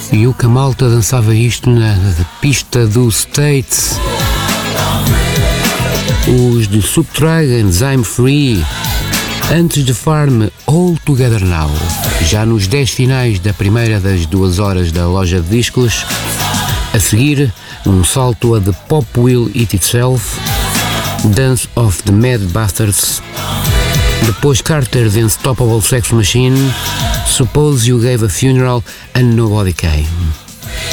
E o que a malta dançava isto na pista do States. Os de Subtragans, I'm Free. Antes de Farm, All Together Now. Já nos 10 finais da primeira das 2 horas da loja de discos. A seguir, um salto a The Pop Will Eat Itself. Dance of the Mad Bastards. Depois Carter's Unstoppable Sex Machine. Suppose You Gave a Funeral and Nobody Came.